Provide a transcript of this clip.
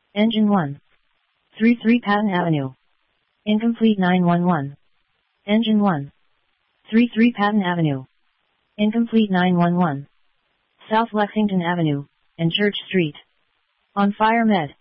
Engine 1. 33 Patton Avenue. Incomplete 911. Engine 1. 33 Patton Avenue. Incomplete 911. South Lexington Avenue, and Church Street. On fire med.